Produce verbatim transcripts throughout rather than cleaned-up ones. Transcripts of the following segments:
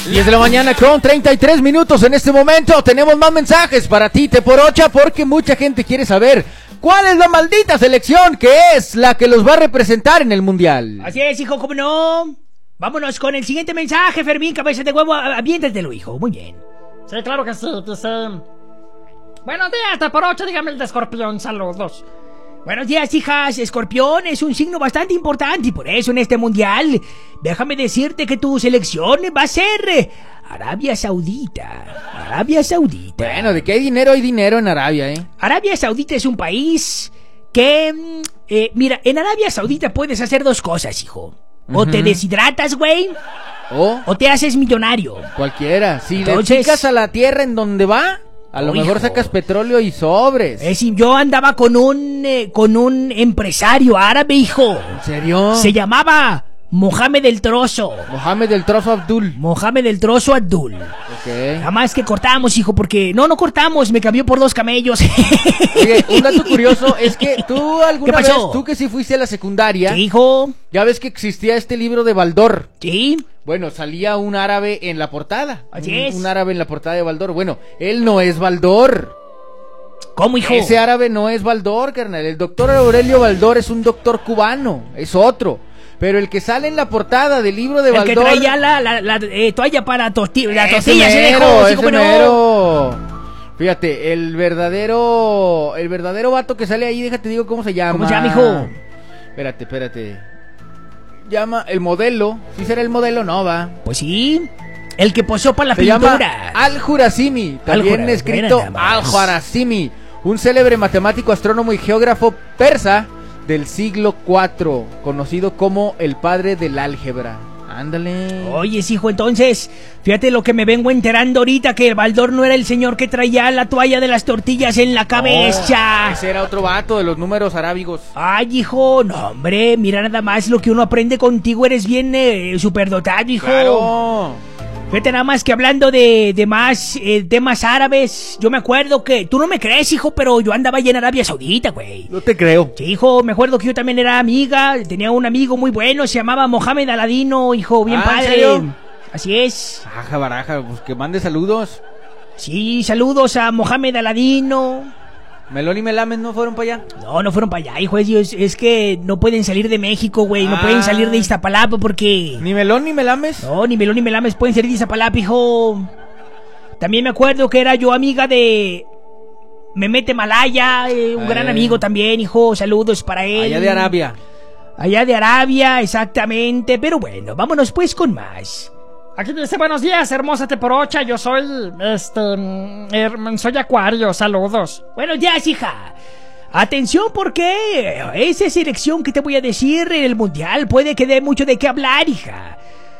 diez de la mañana con treinta y tres minutos en este momento. Tenemos más mensajes para ti, Teporocha, porque mucha gente quiere saber cuál es la maldita selección que es la que los va a representar en el Mundial. Así es, hijo, ¿cómo no? Vámonos con el siguiente mensaje, Fermín, cabeza de huevo, aviéntatelo, hijo, muy bien. Sí, claro que sí, dice... Buenos días, Teporocha, dígame el de Escorpión, saludos. Buenos días, hijas. Escorpión es un signo bastante importante y por eso en este mundial, déjame decirte que tu selección va a ser Arabia Saudita. Arabia Saudita. Bueno, ¿de qué hay dinero? Hay dinero en Arabia, ¿eh? Arabia Saudita es un país que... Eh, mira, en Arabia Saudita puedes hacer dos cosas, hijo. O uh-huh. te deshidratas, güey. O... O te haces millonario. Cualquiera. Si Entonces, le picas a la tierra en donde va... A lo oh, mejor hijo. sacas petróleo y sobres. Es decir, yo andaba con un eh, con un empresario árabe, hijo. ¿En serio? Se llamaba Mohamed el Trozo. Mohamed el Trozo Abdul. Mohamed el Trozo Abdul. Ok. Nada más que cortamos, hijo, porque... No, no cortamos, me cambió por dos camellos. Oye, un dato curioso es que tú alguna vez, tú que sí fuiste a la secundaria... ¿Qué, hijo? Ya ves que existía este libro de Baldor. Sí. Bueno, salía un árabe en la portada. Así un, es. Un árabe en la portada de Baldor. Bueno, él no es Baldor. ¿Cómo, hijo? Ese árabe no es Baldor, carnal. El doctor Aurelio Baldor es un doctor cubano. Es otro. Pero el que sale en la portada del libro de el Baldor... El que traía la, la, la eh, toalla para tosti la tortilla. Ese mero, ese mero. Fíjate, el verdadero... El verdadero vato que sale ahí, déjate digo cómo se llama. ¿Cómo se llama, hijo? Espérate, espérate. Llama el modelo. ¿Sí será el modelo? No, va. Pues sí. El que posó para la se pintura. Llama Al-Jurazimi. También Al escrito Al-Jurazimi. Un célebre matemático, astrónomo y geógrafo persa del siglo cuatro, conocido como el padre del álgebra. Ándale. Oye, hijo, entonces, fíjate lo que me vengo enterando ahorita, que el Baldor no era el señor que traía la toalla de las tortillas en la cabeza. No, ese era otro vato de los números arábigos. Ay, hijo, no, hombre, mira nada más lo que uno aprende contigo, eres bien eh, superdotado, hijo. Claro. Fíjate nada más que hablando de, de más eh, temas árabes, yo me acuerdo que, tú no me crees, hijo, pero yo andaba allá en Arabia Saudita, güey. No te creo. Sí, hijo, me acuerdo que yo también era amiga, tenía un amigo muy bueno, se llamaba Mohamed Aladino, hijo, bien ah, padre. ¿en serio? Así es. Ajá, baraja, pues que mande saludos. Sí, saludos a Mohamed Aladino. ¿Melón y Melames no fueron para allá? No, no fueron para allá, hijo, es, es que no pueden salir de México, güey, ah. no pueden salir de Iztapalapa porque... ¿Ni Melón ni Melames? No, ni Melón ni Melames pueden salir de Iztapalapa, hijo. También me acuerdo que era yo amiga de... Memete Malaya, eh, un eh. gran amigo también, hijo, saludos para él. Allá de Arabia. Allá de Arabia, exactamente, pero bueno, vámonos pues con más. Aquí dice, buenos días, hermosa Teporocha, yo soy, este, er, soy Acuario, saludos. Buenos días, hija. Atención porque esa selección que te voy a decir en el Mundial puede que dé mucho de qué hablar, hija.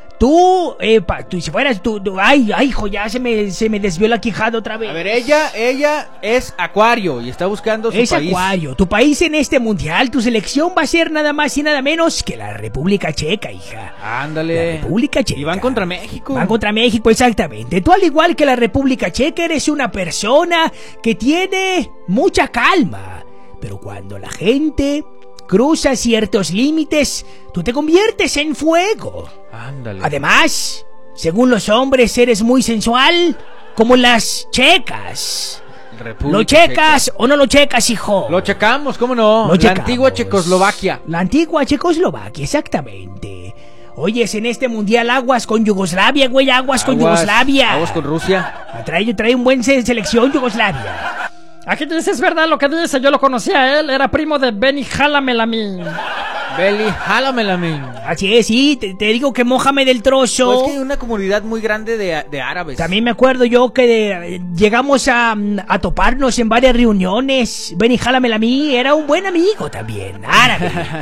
Tú, eh, pa, tú si fueras tú, tú, ay, ay, hijo, ya se me, se me desvió la quijada otra vez. A ver, ella, ella es Acuario y está buscando su es país. Es Acuario, tu país en este mundial, tu selección va a ser nada más y nada menos que la República Checa, hija. Ándale. La República Checa. Y van contra México. Van contra México, exactamente. Tú al igual que la República Checa eres una persona que tiene mucha calma, pero cuando la gente cruza ciertos límites, tú te conviertes en fuego. Ándale. Además, según los hombres, eres muy sensual, como las checas. República ¿Lo checas Checa. o no lo checas, hijo? Lo checamos, ¿cómo no? Lo la checamos. Antigua Checoslovaquia. La antigua Checoslovaquia, exactamente. Oyes, en este mundial aguas con Yugoslavia, güey, aguas, aguas con Yugoslavia. Aguas con Rusia. Trae, trae un buen selección Yugoslavia. Aquí te dices, ¿verdad? Lo que dice, yo lo conocí a él, era primo de Benny Halamelamin. Benny Halamelamin. Así es, sí, te, te digo que Mohamed el Trozo. Pues que hay una comunidad muy grande de, de árabes. También me acuerdo yo que de, llegamos a, a toparnos en varias reuniones. Benny Halamelamin era un buen amigo también, árabe.